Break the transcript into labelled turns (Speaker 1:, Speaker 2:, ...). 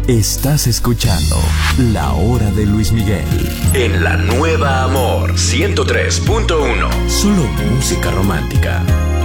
Speaker 1: Estás escuchando La Hora de Luis Miguel en La Nueva Amor 103.1. Solo música romántica.